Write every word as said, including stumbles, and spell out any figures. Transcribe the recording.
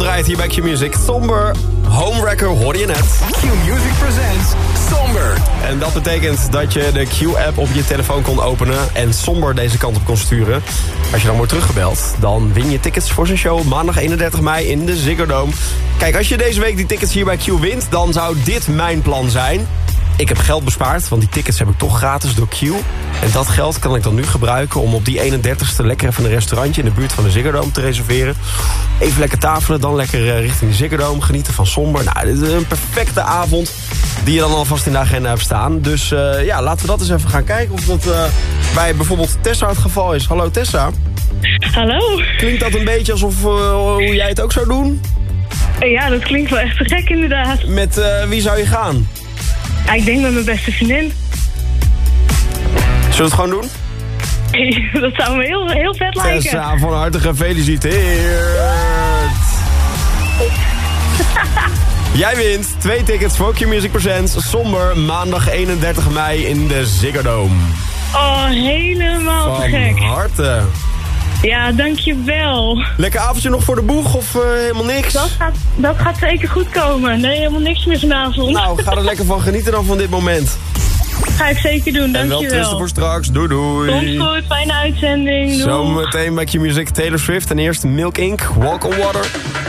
draait hier bij Q-Music. Somber, Homewrecker hoorde je net. Q-Music presents Somber. En dat betekent dat je de Q-app op je telefoon kon openen en Somber deze kant op kon sturen. Als je dan wordt teruggebeld, dan win je tickets voor zijn show maandag eenendertig mei in de Ziggo Dome. Kijk, als je deze week die tickets hier bij Q wint, dan zou dit mijn plan zijn. Ik heb geld bespaard, want die tickets heb ik toch gratis door Q. En dat geld kan ik dan nu gebruiken om op die eenendertigste lekker even een restaurantje in de buurt van de Ziggo Dome te reserveren. Even lekker tafelen, dan lekker richting de Ziggo Dome, genieten van Somber. Nou, dit is een perfecte avond die je dan alvast in de agenda hebt staan. Dus uh, ja, laten we dat eens even gaan kijken of dat uh, bij bijvoorbeeld Tessa het geval is. Hallo Tessa. Hallo. Klinkt dat een beetje alsof uh, hoe jij het ook zou doen? Ja, dat klinkt wel echt te gek inderdaad. Met uh, wie zou je gaan? Ja, ik denk met mijn beste vriendin. Zullen we het gewoon doen? Hey, dat zou me heel, heel vet lijken. Tessa, van harte gefeliciteerd. Jij wint twee tickets voor Q-Music Presents Somber maandag eenendertig mei in de Ziggo Dome. Oh, helemaal te gek. Van harte. Ja, dankjewel. Lekker avondje nog voor de boeg of uh, helemaal niks? Dat gaat, dat gaat zeker goed komen. Nee, helemaal niks meer vanavond. Nou, ga er lekker van genieten dan van dit moment. Ga ik zeker doen, dankjewel. En wel trusten voor straks. Doei doei. Komt goed, fijne uitzending. Doei. Zometeen bij Q-Music Taylor Swift en eerst Milk Incorporated, Walk on Water.